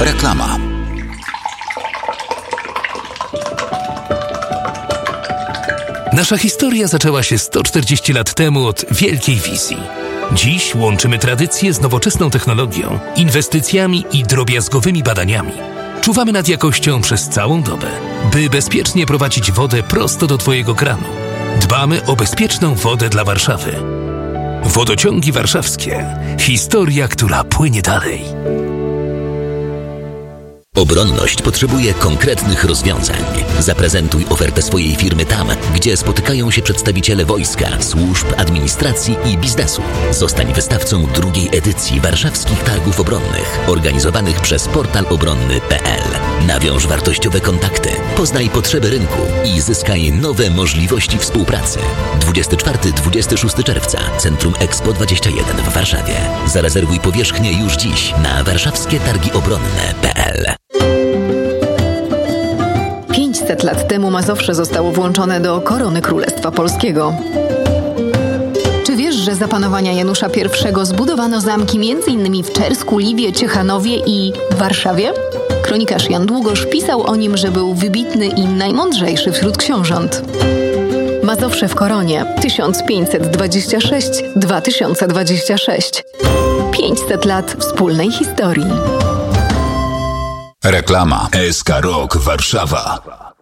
Reklama. Nasza historia zaczęła się 140 lat temu od wielkiej wizji. Dziś łączymy tradycję z nowoczesną technologią, inwestycjami i drobiazgowymi badaniami. Czuwamy nad jakością przez całą dobę, by bezpiecznie prowadzić wodę prosto do Twojego kranu. Dbamy o bezpieczną wodę dla Warszawy. Wodociągi warszawskie. Historia, która płynie dalej. Obronność potrzebuje konkretnych rozwiązań. Zaprezentuj ofertę swojej firmy tam, gdzie spotykają się przedstawiciele wojska, służb, administracji i biznesu. Zostań wystawcą drugiej edycji Warszawskich Targów Obronnych, organizowanych przez portal obronny.pl. Nawiąż wartościowe kontakty, poznaj potrzeby rynku i zyskaj nowe możliwości współpracy. 24-26 czerwca, Centrum Expo 21 w Warszawie. Zarezerwuj powierzchnię już dziś na warszawskietargiobronne.pl. 500 lat temu Mazowsze zostało włączone do korony Królestwa Polskiego. Czy wiesz, że za panowania Janusza I zbudowano zamki m.in. w Czersku, Liwie, Ciechanowie i Warszawie? Kronikarz Jan Długosz pisał o nim, że był wybitny i najmądrzejszy wśród książąt. Mazowsze w koronie 1526-2026. 500 lat wspólnej historii. Reklama. SK Rok Warszawa.